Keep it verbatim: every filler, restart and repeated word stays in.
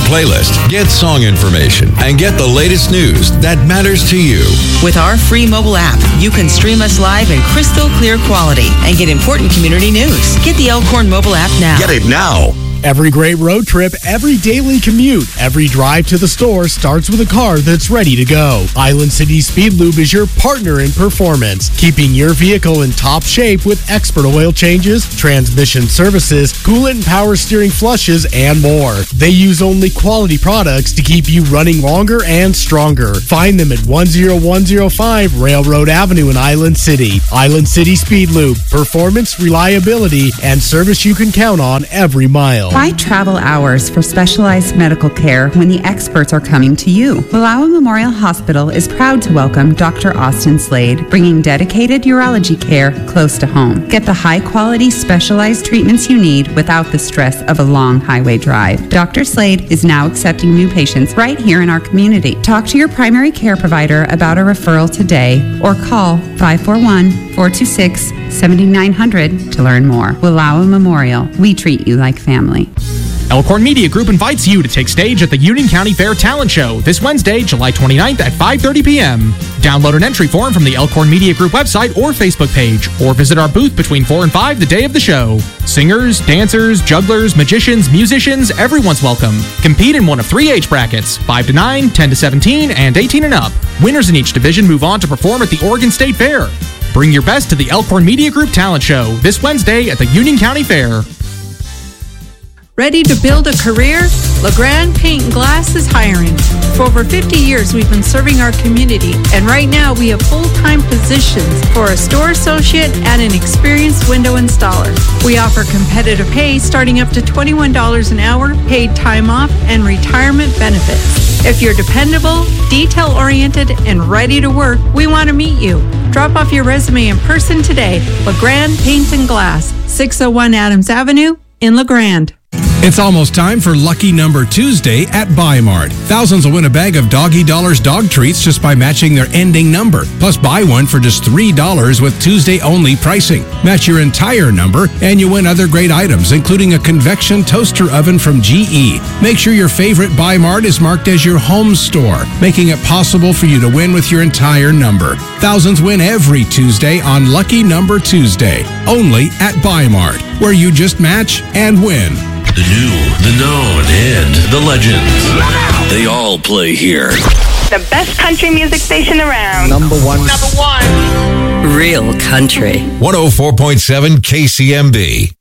playlist, get song information, and get the latest news that matters to you. With our free mobile app, you can stream us live in crystal clear quality and get important community news. Get the Elkhorn mobile app now. Get it now. Every great road trip, every daily commute, every drive to the store starts with a car that's ready to go. Island City Speed Lube is your partner in performance, keeping your vehicle in top shape with expert oil changes, transmission services, coolant and power steering flushes, and more. They use only quality products to keep you running longer and stronger. Find them at one oh one oh five Railroad Avenue in Island City. Island City Speed Lube, performance, reliability, and service you can count on every mile. Why travel hours for specialized medical care when the experts are coming to you? Wallowa Memorial Hospital is proud to welcome Doctor Austin Slade, bringing dedicated urology care close to home. Get the high-quality specialized treatments you need without the stress of a long highway drive. Doctor Slade is now accepting new patients right here in our community. Talk to your primary care provider about a referral today or call five four one, four two six, seven nine zero zero to learn more. Wallowa Memorial, we treat you like family. Elkhorn Media Group invites you to take stage at the Union County Fair Talent Show this Wednesday, July twenty-ninth at five thirty p.m. Download an entry form from the Elkhorn Media Group website or Facebook page, or visit our booth between four and five the day of the show. Singers, dancers, jugglers, magicians, musicians, everyone's welcome. Compete in one of three age brackets, five to nine, ten to seventeen, and eighteen and up. Winners in each division move on to perform at the Oregon State Fair. Bring your best to the Elkhorn Media Group Talent Show this Wednesday at the Union County Fair. Ready to build a career? LeGrand Paint and Glass is hiring. For over fifty years, we've been serving our community, and right now we have full-time positions for a store associate and an experienced window installer. We offer competitive pay starting up to twenty-one dollars an hour, paid time off, and retirement benefits. If you're dependable, detail-oriented, and ready to work, we want to meet you. Drop off your resume in person today. LeGrand Paint and Glass, six oh one Adams Avenue in LeGrand. It's almost time for Lucky Number Tuesday at Buy Mart. Thousands will win a bag of Doggy Dollars dog treats just by matching their ending number. Plus, buy one for just three dollars with Tuesday-only pricing. Match your entire number, and you win other great items, including a convection toaster oven from G E. Make sure your favorite Buy Mart is marked as your home store, making it possible for you to win with your entire number. Thousands win every Tuesday on Lucky Number Tuesday, only at Buy Mart, where you just match and win. The new, the known, and the legends. They all play here. The best country music station around. Number one. Number one. Real country. one oh four point seven K C M B.